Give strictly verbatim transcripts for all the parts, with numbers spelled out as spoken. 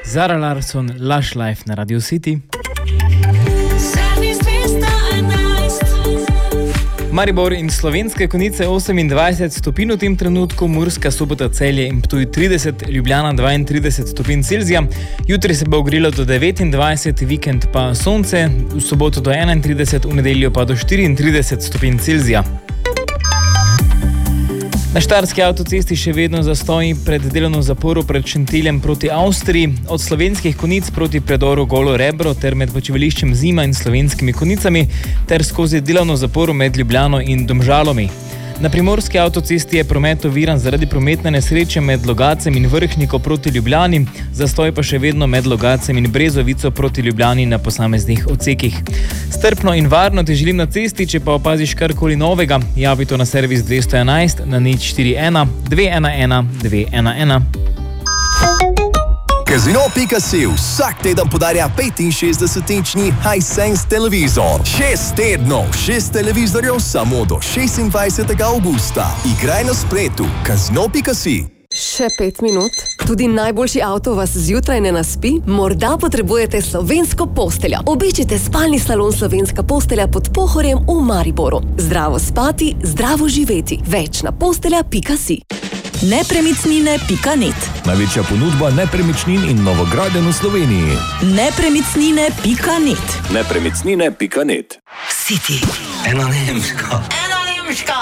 Zara Larsson, Lush Life na Radio City. Maribor in Slovenske Konjice osemindvajset stopinj v tem trenutku, Murska Sobota, Celje in Ptuj trideset, Ljubljana dvaintrideset stopinj Celzija. Jutri se bo ogrelo do devetindvajset, vikend pa sonce, v soboto do enaintrideset, v nedeljo pa do štiriintrideset stopinj Celzija. Na štajerski avtocesti še vedno zastoji pred delovno zaporo pred Šentiljem proti Avstriji, od Slovenskih Konjic proti predoru Golo Rebro ter med počivališčem Zima in Slovenskimi Konjicami ter skozi delovno zaporo med Ljubljano in Domžalami. Na primorski avtocesti je promet oviran zaradi prometne nesreče med Logacem in Vrhniko proti Ljubljani, zastoj pa še vedno med Logacem in Brezovico proti Ljubljani na posameznih odsekih. Strpno in varno te želim na cesti, če pa opaziš karkoli novega, javi to na servis dvesto enajst na nič štiri ena dve ena ena dve ena ena. Casino pika si vsak teden podarja petinšestdesetinčni Hisense televizor. Šest tednov, šest televizorjev samo do šestindvajsetega avgusta. Igraj na spletu, casino pika si. Še pet minut? Tudi najboljši avto vas zjutraj ne naspi? Morda potrebujete slovensko posteljo. Obiščite spalni salon Slovenska postelja pod Pohorjem v Mariboru. Zdravo spati, zdravo živeti. Več na postelja pika si. nepremičnine pika net. Največja ponudba nepremičnin in novogradenj v Sloveniji. nepremičnine pika net. nepremičnine pika net. City. Ena nemška. Ena nemška.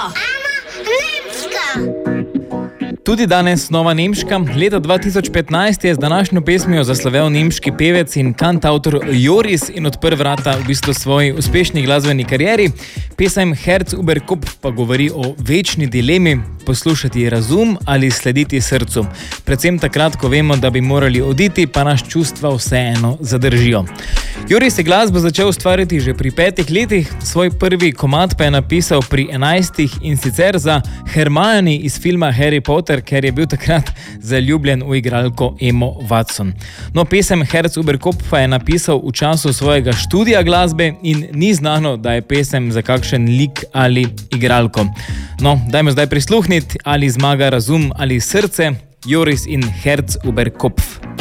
Tudi danes nova nemška. Leta dva tisoč petnajst je z današnjo pesmijo zaslovel nemški pevec in kantautor Joris in odprl vrata v bistvu svoji uspešni glasbeni karieri. Pesem Herz über Kopf pa govori o večni dilemi, poslušati razum ali slediti srcu. Predvsem takrat, ko vemo, da bi morali oditi, pa nas čustva vseeno zadržijo. Joris je glasbo začel ustvarjati že pri petih letih, svoj prvi komad pa je napisal pri enajstih in sicer za Hermione iz filma Harry Potter, ker je bil takrat zaljubljen v igralko Emmo Watson. No, pesem Herz über Kopf je napisal v času svojega študija glasbe in ni znano, da je pesem za kakšen lik ali igralko. No, dajmo zdaj prisluhniti, ali zmaga razum ali srce, Joris in Herz über Kopf.